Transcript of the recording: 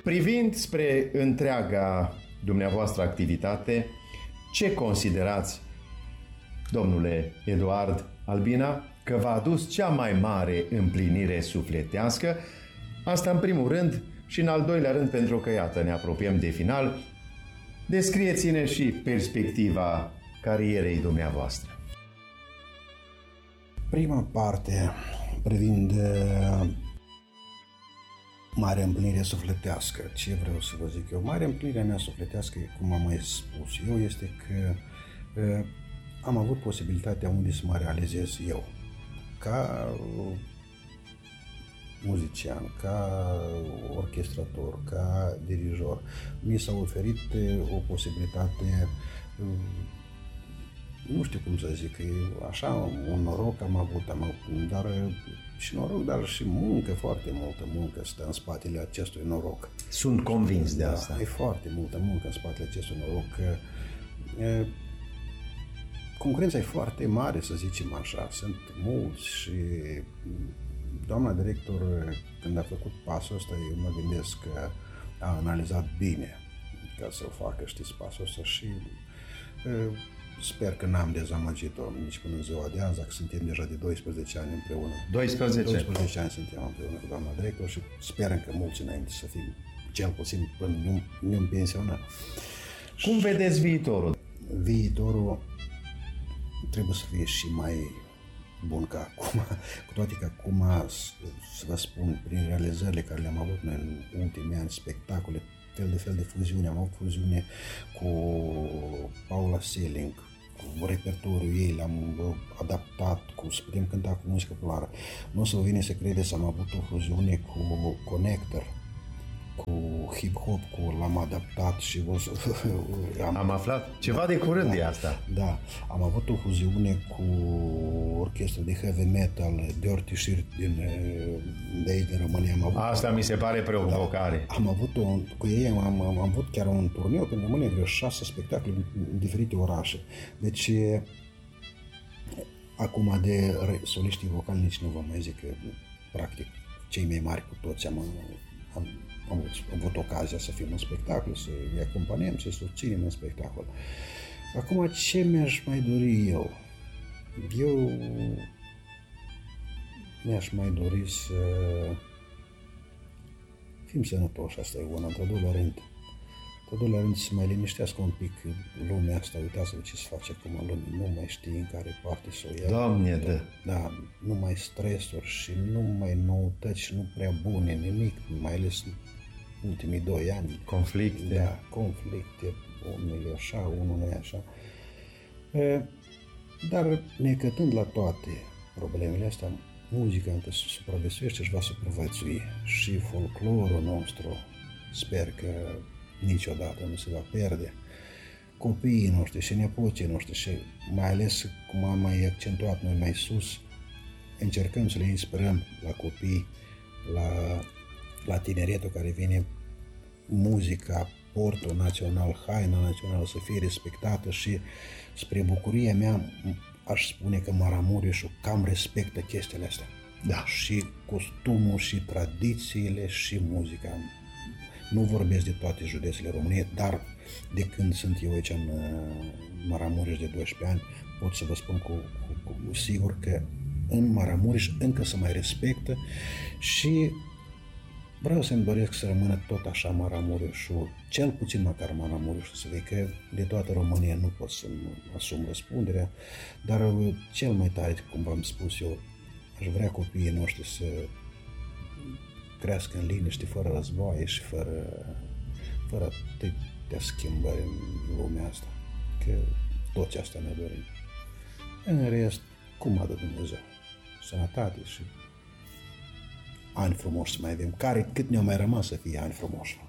Privind spre întreaga dumneavoastră activitate, ce considerați, domnule Eduard Albina, că v-a adus cea mai mare împlinire sufletească? Asta în primul rând și în al doilea rând, pentru că, iată, ne apropiem de final, descrieți-ne și perspectiva carierei dumneavoastră. Prima parte, privind mare împlinire sufletească, ce vreau să vă zic eu? Mare împlinirea mea sufletească, cum am mai spus eu, este că am avut posibilitatea unde să mă realizez eu, ca muzician, ca orchestrator, ca dirijor. Mi s-a oferit o posibilitate, nu știu cum să zic, așa, un noroc am avut, dar și noroc, dar și muncă, foarte multă muncă stă în spatele acestui noroc. Sunt convins de asta. Da, e foarte multă muncă în spatele acestui noroc. Concurența e foarte mare, să zicem așa, sunt mulți și doamna director, când a făcut pasul ăsta, eu mă gândesc că a analizat bine ca să o facă, știți, pasul ăsta și sper că n-am dezamăgit-o nici până în ziua de azi, că suntem deja de 12 ani împreună. 12 ani suntem împreună cu doamna director și sperăm că mulți înainte să fim, cel puțin până nu pensionat. Cum vedeți viitorul? Viitorul trebuie să fie și mai bun ca acum, cu toate că acum, să vă spun, prin realizările care le-am avut noi în ultimii ani, spectacole, fel de fuziune, am avut fuziune cu Paula Selling, cu repertoriul ei, l-am adaptat, să putem cânta cu muzică populară. Nu o să vă vine să credeți, am avut o fuziune cu Connector, cu hip-hop, l-am adaptat și am aflat ceva de curând de asta. Da, am avut o fuziune cu orchestra de heavy metal, Dirty Shirt de aici din România. Asta mi se pare preocupare. Da, am avut cu ei, am avut chiar un turneu prin România, vreo 6 spectacole în diferite orașe. Deci, acum de soliștii vocali nici nu vă mai zic că, practic, cei mai mari cu toți am avut ocazia să fim în spectacol, să-i acompaniem, să-i susținem în spectacol. Acum, ce mi-aș mai dori eu? Eu mi-aș mai dori să fim sănătoși, asta e una, într-al doilea rând să mai liniștească un pic lumea asta, uitați-vă ce se face acum în lume, nu mai știi în care parte să o ia. Doamne, da. Da, nu mai stresuri și nu mai noutăți, nu prea bune, nimic, mai ales în ultimii 2 ani. Conflicte. Da, conflicte, unul e așa, unul nu e așa. Dar necătând la toate problemele astea, muzica încă supraviețuiește și va supraviețui. Și folclorul nostru, sper că niciodată nu se va pierde. Copiii noștri și nepoții noștri și mai ales, cum am mai accentuat noi mai sus, încercăm să le inspirăm la copii, la tineretul care vine, muzica, portul național, haina națională să fie respectată și spre bucuria mea aș spune că Maramureșul cam respectă chestiile astea. Da, și costumul, și tradițiile, și muzica. Nu vorbesc de toate județele României, dar de când sunt eu aici în Maramureș de 12 ani, pot să vă spun cu sigur că în Maramureș încă se mai respectă și vreau să-mi doresc să rămână tot așa Maramureșul, cel puțin măcar Maramureșul, să văd că de toată România nu pot să-mi asum răspunderea, dar cel mai tare, cum v-am spus eu, aș vrea copiii noștri să crească în liniște, fără războaie și fără atâtea schimbări în lumea asta, că toți asta ne dorim. În rest, cum a dat Dumnezeu? Sănătate și ani frumoși să mai avem. Cât ne-au mai rămas să fie ani frumoși?